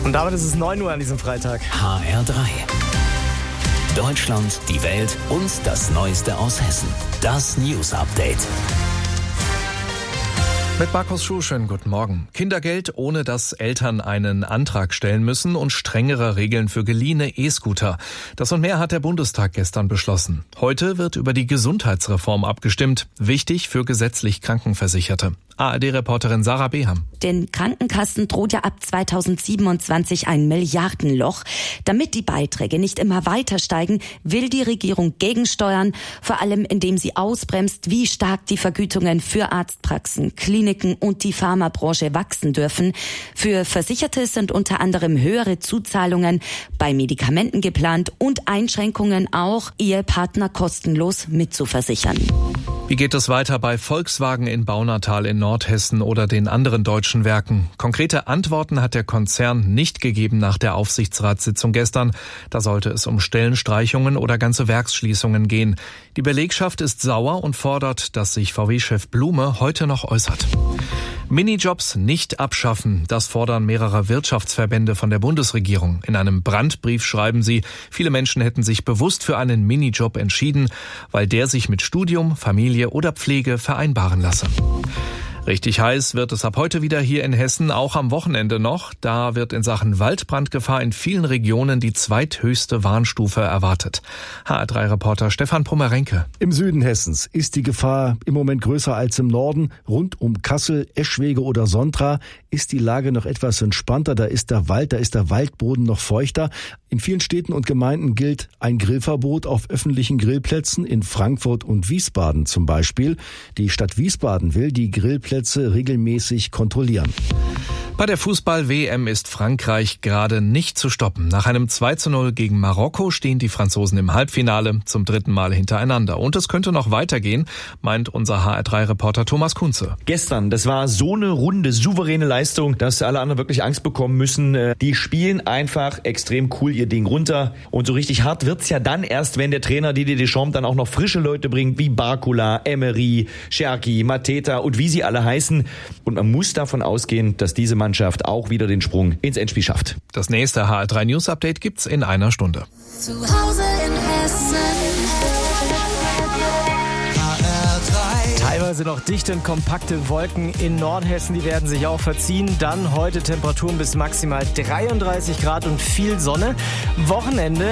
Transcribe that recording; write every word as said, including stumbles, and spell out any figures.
Und damit ist es neun Uhr an diesem Freitag. H R drei. Deutschland, die Welt und das Neueste aus Hessen. Das News Update. Mit Markus Schuh, schönen guten Morgen. Kindergeld, ohne dass Eltern einen Antrag stellen müssen und strengere Regeln für geliehene E-Scooter. Das und mehr hat der Bundestag gestern beschlossen. Heute wird über die Gesundheitsreform abgestimmt. Wichtig für gesetzlich Krankenversicherte. A R D-Reporterin Sarah Beham. Den Krankenkassen droht ja ab zweitausendsiebenundzwanzig ein Milliardenloch. Damit die Beiträge nicht immer weiter steigen, will die Regierung gegensteuern, vor allem indem sie ausbremst, wie stark die Vergütungen für Arztpraxen, Kliniken und die Pharmabranche wachsen dürfen. Für Versicherte sind unter anderem höhere Zuzahlungen bei Medikamenten geplant und Einschränkungen auch, Ehepartner kostenlos mitzuversichern. Wie geht es weiter bei Volkswagen in Baunatal in Nordhessen oder den anderen deutschen Werken? Konkrete Antworten hat der Konzern nicht gegeben nach der Aufsichtsratssitzung gestern. Da sollte es um Stellenstreichungen oder ganze Werksschließungen gehen. Die Belegschaft ist sauer und fordert, dass sich V W-Chef Blume heute noch äußert. Minijobs nicht abschaffen, das fordern mehrere Wirtschaftsverbände von der Bundesregierung. In einem Brandbrief schreiben sie, viele Menschen hätten sich bewusst für einen Minijob entschieden, weil der sich mit Studium, Familie oder Pflege vereinbaren lasse. Richtig heiß wird es ab heute wieder hier in Hessen, auch am Wochenende noch. Da wird in Sachen Waldbrandgefahr in vielen Regionen die zweithöchste Warnstufe erwartet. H R drei-Reporter Stefan Pommerenke. Im Süden Hessens ist die Gefahr im Moment größer als im Norden. Rund um Kassel, Eschwege oder Sontra ist die Lage noch etwas entspannter. Da ist der Wald, da ist der Waldboden noch feuchter. In vielen Städten und Gemeinden gilt ein Grillverbot auf öffentlichen Grillplätzen, in Frankfurt und Wiesbaden zum Beispiel. Die Stadt Wiesbaden will die Grillplätze regelmäßig kontrollieren. Bei der Fußball-W M ist Frankreich gerade nicht zu stoppen. Nach einem zwei zu null gegen Marokko stehen die Franzosen im Halbfinale zum dritten Mal hintereinander. Und es könnte noch weitergehen, meint unser H R drei-Reporter Thomas Kunze. Gestern, das war so eine runde, souveräne Leistung, dass alle anderen wirklich Angst bekommen müssen. Die spielen einfach extrem cool ihr Ding runter. Und so richtig hart wird's ja dann erst, wenn der Trainer Didier Deschamps dann auch noch frische Leute bringt, wie Barcola, Emery, Cherki, Mateta und wie sie alle heißen. Und man muss davon ausgehen, dass diese Mannschaft auch wieder den Sprung ins Endspiel schafft. Das nächste H R drei News Update gibt's in einer Stunde. Zu Hause in Hessen. H R drei. Teilweise noch dichte und kompakte Wolken in Nordhessen, die werden sich auch verziehen. Dann heute Temperaturen bis maximal dreiunddreißig Grad und viel Sonne. Wochenende